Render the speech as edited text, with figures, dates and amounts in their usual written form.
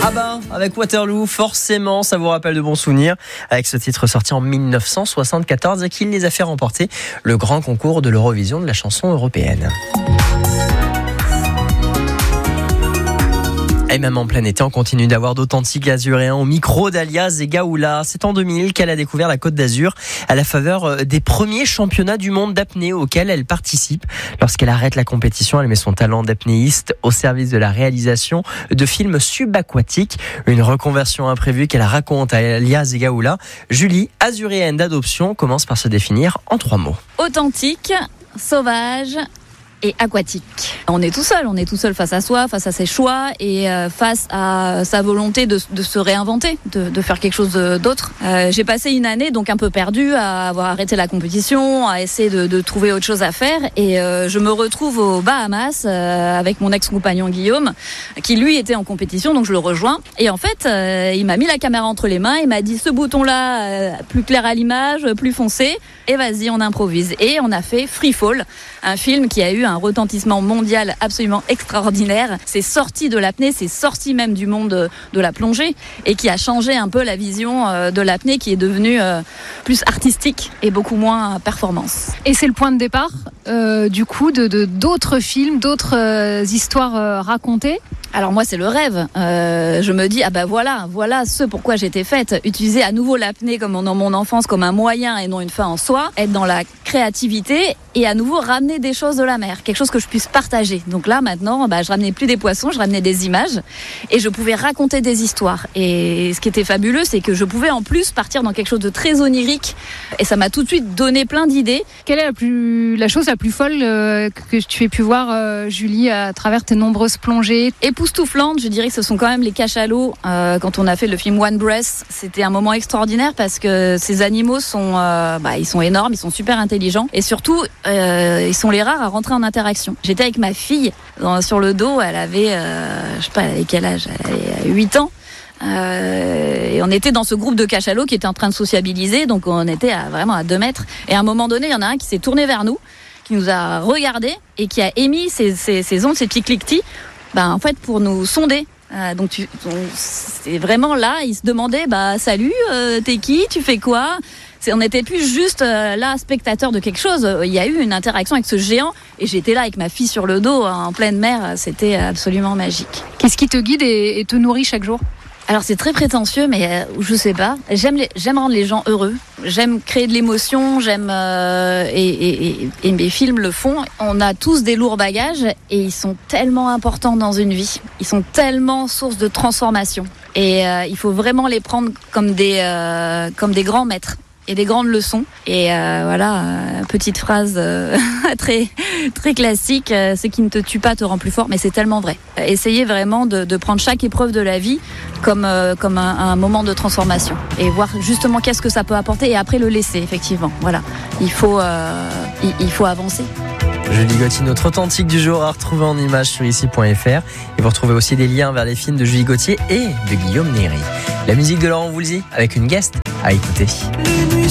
Ah bah, avec Waterloo, forcément, ça vous rappelle de bons souvenirs. Avec ce titre sorti en 1974 et qui les a fait remporter le grand concours de l'Eurovision de la chanson européenne. Et même en plein été, on continue d'avoir d'authentiques azuréens au micro d'Alia Zegaoula. C'est en 2000 qu'elle a découvert la Côte d'Azur à la faveur des premiers championnats du monde d'apnée auxquels elle participe. Lorsqu'elle arrête la compétition, elle met son talent d'apnéiste au service de la réalisation de films subaquatiques. Une reconversion imprévue qu'elle raconte à Alia Zegaoula. Julie, azuréenne d'adoption, commence par se définir en 3 mots. Authentique, sauvage et aquatique. On est tout seul face à soi, face à ses choix et face à sa volonté de se réinventer, de faire quelque chose d'autre. J'ai passé une année donc un peu perdue à avoir arrêté la compétition, à essayer de trouver autre chose à faire et je me retrouve aux Bahamas avec mon ex-compagnon Guillaume qui lui était en compétition, donc je le rejoins et en fait il m'a mis la caméra entre les mains, il m'a dit ce bouton là plus clair à l'image, plus foncé et vas-y on improvise et on a fait Free Fall, un film qui a eu un retentissement mondial absolument extraordinaire. C'est sorti de l'apnée, c'est sorti même du monde de la plongée et qui a changé un peu la vision de l'apnée qui est devenue plus artistique et beaucoup moins performance. Et c'est le point de départ du coup de d'autres films, d'autres histoires racontées. Alors moi c'est le rêve, je me dis voilà ce pourquoi j'étais faite, utiliser à nouveau l'apnée comme dans mon enfance comme un moyen et non une fin en soi, être dans la créativité et à nouveau ramener des choses de la mer, quelque chose que je puisse partager. Donc là maintenant je ramenais plus des poissons, je ramenais des images et je pouvais raconter des histoires et ce qui était fabuleux c'est que je pouvais en plus partir dans quelque chose de très onirique et ça m'a tout de suite donné plein d'idées. Quelle est la chose la plus folle que tu aies pu voir Julie à travers tes nombreuses plongées? Époustouflante, je dirais que ce sont quand même les cachalots. Quand on a fait le film One Breath, c'était un moment extraordinaire parce que ces animaux sont, ils sont énormes, ils sont super intelligents et surtout ils sont les rares à rentrer en interaction. J'étais avec ma fille sur le dos, elle avait, elle avait quel âge? Elle avait 8 ans. Et on était dans ce groupe de cachalots qui était en train de sociabiliser, donc on était vraiment à 2 mètres. Et à un moment donné, il y en a un qui s'est tourné vers nous, qui nous a regardé et qui a émis ses ondes, ses petits cliquetis. En fait pour nous sonder. Donc c'est vraiment là, il se demandait salut, t'es qui, tu fais quoi? On n'était plus juste là spectateur de quelque chose. Il y a eu une interaction avec ce géant et j'étais là avec ma fille sur le dos en pleine mer. C'était absolument magique. Qu'est-ce qui te guide et te nourrit chaque jour? Alors c'est très prétentieux, mais je sais pas. J'aime rendre les gens heureux. J'aime créer de l'émotion. Et mes films le font. On a tous des lourds bagages et ils sont tellement importants dans une vie. Ils sont tellement source de transformation. Et il faut vraiment les prendre comme des grands maîtres et des grandes leçons. Et petite phrase très très classique, ce qui ne te tue pas te rend plus fort, mais c'est tellement vrai. Essayez vraiment de prendre chaque épreuve de la vie comme un moment de transformation et voir justement qu'est-ce que ça peut apporter et après le laisser, effectivement. Voilà, il faut avancer. Julie Gauthier, notre authentique du jour à retrouver en images sur ici.fr et vous retrouvez aussi des liens vers les films de Julie Gauthier et de Guillaume Néry. La musique de Laurent Voulzy avec une guest à écouter.